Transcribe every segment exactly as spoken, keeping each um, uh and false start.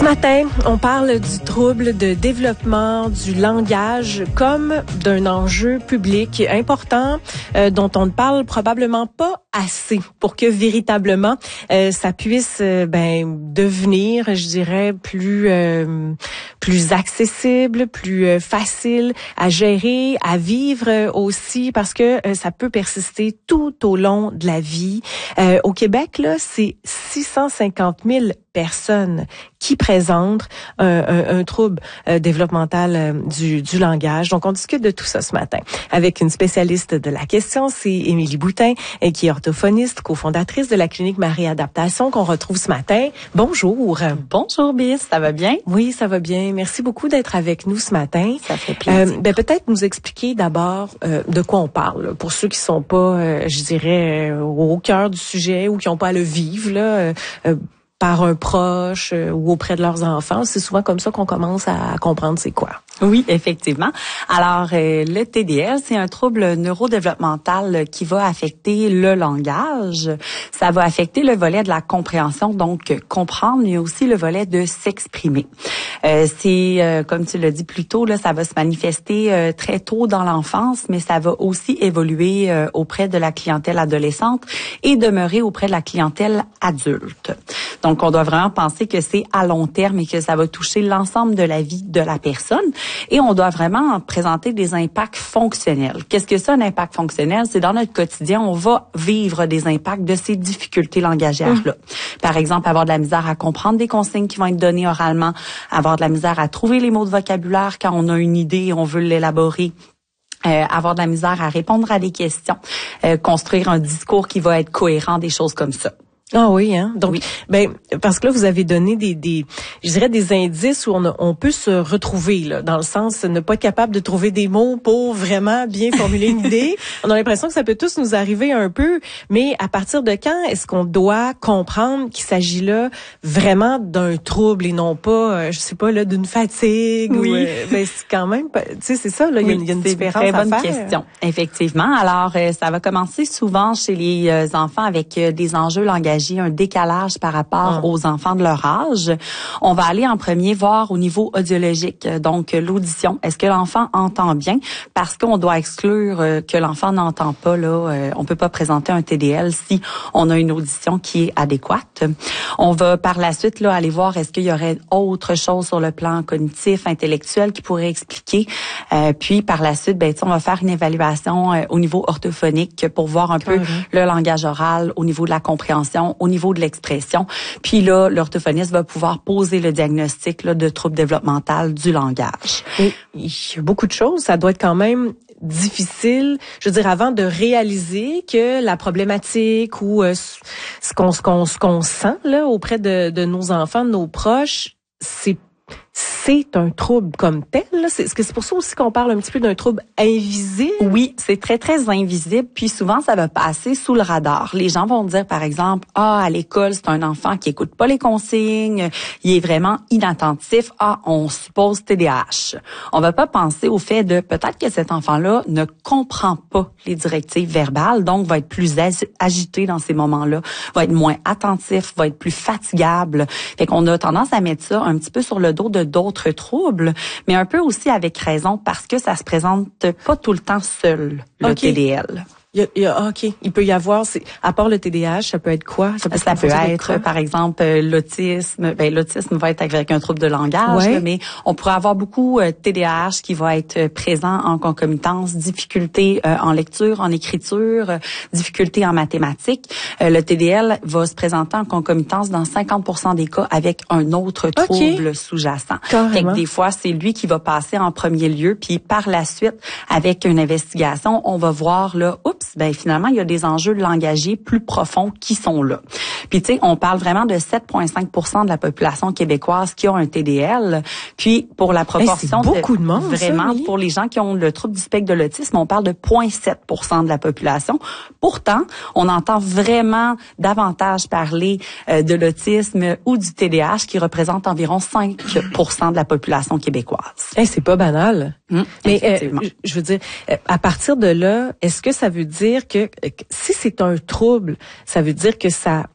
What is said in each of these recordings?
Ce matin, on parle du trouble de développement du langage comme d'un enjeu public important euh, dont on ne parle probablement pas assez pour que véritablement euh, ça puisse euh, ben devenir, je dirais, plus euh, plus accessible, plus euh, facile à gérer, à vivre euh, aussi, parce que euh, ça peut persister tout au long de la vie. Euh, au Québec, là, c'est six cent cinquante mille personnes qui présentent un, un, un trouble euh, développemental euh, du, du langage. Donc, on discute de tout ça ce matin avec une spécialiste de la question, c'est Émilie Boutin, euh, qui est orthophoniste, cofondatrice de la clinique Marie-Adaptation qu'on retrouve ce matin. Bonjour. Bonjour, Bis, ça va bien? Oui, ça va bien. Merci beaucoup d'être avec nous ce matin. Ça fait plaisir. Euh, ben, peut-être nous expliquer d'abord euh, de quoi on parle, là, pour ceux qui sont pas, euh, je dirais, euh, au cœur du sujet ou qui n'ont pas à le vivre, là, euh, euh, par un proche euh, ou auprès de leurs enfants. C'est souvent comme ça qu'on commence à comprendre c'est quoi. Oui, effectivement. Alors, euh, le T D L, c'est un trouble neurodéveloppemental qui va affecter le langage. Ça va affecter le volet de la compréhension, donc comprendre, mais aussi le volet de s'exprimer. Euh, c'est, euh, comme tu l'as dit plus tôt, là, ça va se manifester euh, très tôt dans l'enfance, mais ça va aussi évoluer euh, auprès de la clientèle adolescente et demeurer auprès de la clientèle adulte. Donc, on doit vraiment penser que c'est à long terme et que ça va toucher l'ensemble de la vie de la personne. Et on doit vraiment présenter des impacts fonctionnels. Qu'est-ce que c'est un impact fonctionnel? C'est dans notre quotidien, on va vivre des impacts de ces difficultés langagères-là. Mmh. Par exemple, avoir de la misère à comprendre des consignes qui vont être données oralement, avoir de la misère à trouver les mots de vocabulaire quand on a une idée et on veut l'élaborer. Euh, avoir de la misère à répondre à des questions, euh, construire un discours qui va être cohérent, des choses comme ça. Ah oui, hein. Donc, oui. ben parce que là vous avez donné des, des, je dirais des indices où on, a, on peut se retrouver là, dans le sens de ne pas être capable de trouver des mots pour vraiment bien formuler une idée. On a l'impression que ça peut tous nous arriver un peu, mais à partir de quand est-ce qu'on doit comprendre qu'il s'agit là vraiment d'un trouble et non pas, euh, je sais pas là, d'une fatigue? Oui. Ou, euh, ben c'est quand même, tu sais, c'est ça là, il oui, y a une, y a une c'est différence une très à bonne faire. question. Effectivement. Alors, euh, ça va commencer souvent chez les euh, enfants avec euh, des enjeux langagiers, un décalage par rapport mmh. aux enfants de leur âge. On va aller en premier voir au niveau audiologique, donc l'audition. Est-ce que l'enfant entend bien? Parce qu'on doit exclure euh, que l'enfant n'entend pas. Là, euh, on peut pas présenter un T D L si on a une audition qui est adéquate. On va par la suite là aller voir est-ce qu'il y aurait autre chose sur le plan cognitif, intellectuel qui pourrait expliquer. Euh, puis par la suite, ben on va faire une évaluation euh, au niveau orthophonique pour voir un peu mmh. le langage oral, au niveau de la compréhension, au niveau de l'expression. Puis là, l'orthophoniste va pouvoir poser le diagnostic là, de trouble développemental du langage. Et il y a beaucoup de choses. Ça doit être quand même difficile, je veux dire, avant de réaliser que la problématique ou euh, ce qu'on ce qu'on ce qu'on sent là auprès de, de nos enfants, de nos proches, c'est c'est un trouble comme tel. Là. C'est, est-ce que c'est pour ça aussi qu'on parle un petit peu d'un trouble invisible? Oui, c'est très, très invisible. Puis souvent, ça va passer sous le radar. Les gens vont dire, par exemple, « Ah, à l'école, c'est un enfant qui écoute pas les consignes, il est vraiment inattentif. Ah, on suppose T D A H. » On va pas penser au fait de peut-être que cet enfant-là ne comprend pas les directives verbales, donc va être plus agité dans ces moments-là, va être moins attentif, va être plus fatigable. Fait qu'on a tendance à mettre ça un petit peu sur le dos de d'autres troubles, mais un peu aussi avec raison parce que ça se présente pas tout le temps seul, le okay. T D L. Il y a, il y a, OK, il peut y avoir, c'est, à part le T D A H, ça peut être quoi? Ça peut, ça peut être, par exemple, l'autisme. Ben, l'autisme va être avec un trouble de langage, ouais. là, mais on pourrait avoir beaucoup de T D A H qui va être présent en concomitance, difficultés euh, en lecture, en écriture, euh, difficultés en mathématiques. Euh, le T D L va se présenter en concomitance dans cinquante pour cent des cas avec un autre trouble okay. sous-jacent. Fait que des fois, c'est lui qui va passer en premier lieu, puis par la suite, avec une investigation, on va voir, là, oups, ben finalement, il y a des enjeux langagiers plus profonds qui sont là. Puis, tu sais, on parle vraiment de sept virgule cinq pour cent de la population québécoise qui a un T D L. Puis, pour la proportion... Hey, c'est beaucoup de, de monde, Vraiment, ça, oui. Pour les gens qui ont le trouble du spectre de l'autisme, on parle de zéro virgule sept pour cent de la population. Pourtant, on entend vraiment davantage parler euh, de l'autisme ou du T D A H qui représente environ cinq pour cent de la population québécoise. Hey, c'est pas banal. Mmh, Mais euh, je veux dire, à partir de là, est-ce que ça veut dire que, que si c'est un trouble, ça veut dire que ça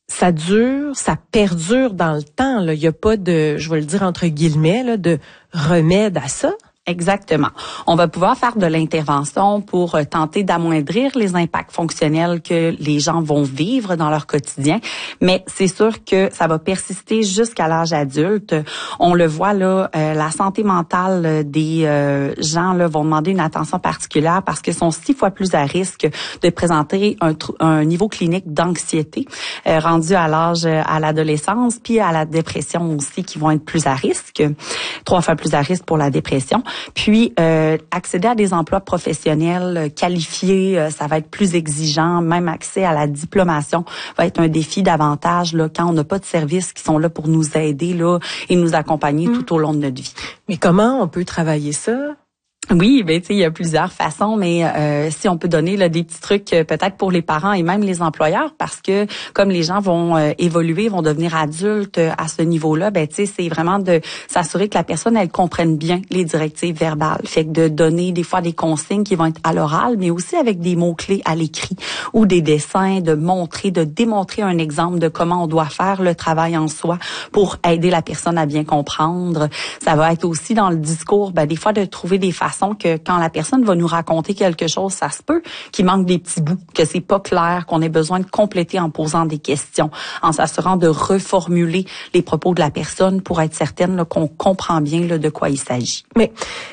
ça dure, ça perdure dans le temps. Là. Il n'y a pas de, je vais le dire entre guillemets, là, de remède à ça. Exactement. On va pouvoir faire de l'intervention pour tenter d'amoindrir les impacts fonctionnels que les gens vont vivre dans leur quotidien, mais c'est sûr que ça va persister jusqu'à l'âge adulte. On le voit là, euh, la santé mentale des euh, gens là vont demander une attention particulière parce qu'ils sont six fois plus à risque de présenter un, un niveau clinique d'anxiété euh, rendu à l'âge à l'adolescence, puis à la dépression aussi qui vont être plus à risque, trois fois plus à risque pour la dépression. Puis, euh, accéder à des emplois professionnels qualifiés, euh, ça va être plus exigeant. Même accès à la diplomation va être un défi davantage là, quand on n'a pas de services qui sont là pour nous aider là et nous accompagner mmh. tout au long de notre vie. Mais comment on peut travailler ça? Oui, ben tu sais, il y a plusieurs façons, mais euh, si on peut donner là des petits trucs euh, peut-être pour les parents et même les employeurs, parce que comme les gens vont euh, évoluer, vont devenir adultes euh, à ce niveau-là, ben tu sais, c'est vraiment de s'assurer que la personne elle comprenne bien les directives verbales, fait que de donner des fois des consignes qui vont être à l'oral, mais aussi avec des mots clés à l'écrit ou des dessins, de montrer, de démontrer un exemple de comment on doit faire le travail en soi pour aider la personne à bien comprendre. Ça va être aussi dans le discours, ben des fois de trouver des façons que quand la personne va nous raconter quelque chose, ça se peut qu'il manque des petits bouts, que c'est pas clair, qu'on ait besoin de compléter en posant des questions, en s'assurant de reformuler les propos de la personne pour être certaine là, qu'on comprend bien là, de quoi il s'agit. Mais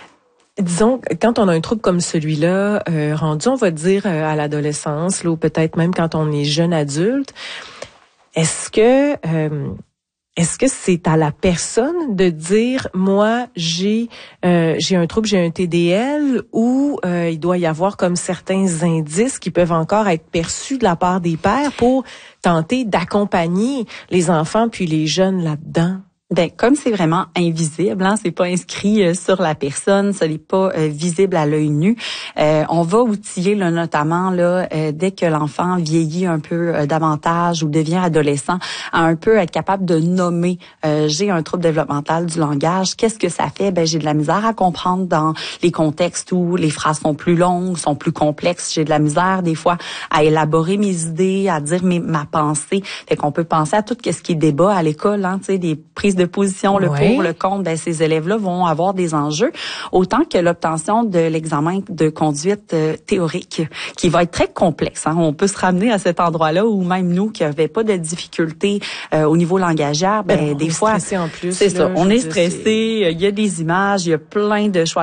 disons, quand on a un trouble comme celui-là, euh, rendu, on va dire, euh, à l'adolescence, là, ou peut-être même quand on est jeune adulte, est-ce que... Euh, Est-ce que c'est à la personne de dire moi j'ai euh, j'ai un trouble, j'ai un T D L, ou euh, il doit y avoir comme certains indices qui peuvent encore être perçus de la part des pères pour tenter d'accompagner les enfants puis les jeunes là-dedans? Ben comme c'est vraiment invisible, hein, c'est pas inscrit euh, sur la personne, ça n'est pas euh, visible à l'œil nu. Euh, on va outiller là, notamment là euh, dès que l'enfant vieillit un peu euh, davantage ou devient adolescent, à un peu être capable de nommer euh, j'ai un trouble développemental du langage. Qu'est-ce que ça fait? Ben j'ai de la misère à comprendre dans les contextes où les phrases sont plus longues, sont plus complexes. J'ai de la misère des fois à élaborer mes idées, à dire mes, ma pensée. Fait qu'on peut penser à tout ce qui est débat à l'école, hein, tu sais, des prises de de position, le oui. pour, le contre, ben, ces élèves-là vont avoir des enjeux, autant que l'obtention de l'examen de conduite euh, théorique, qui va être très complexe. Hein. On peut se ramener à cet endroit-là où même nous, qui n'avions pas de difficultés euh, au niveau langagière, ben, ben des on fois, est stressé en plus. C'est là, ça, on est stressé, il y a des images, il y a plein de choix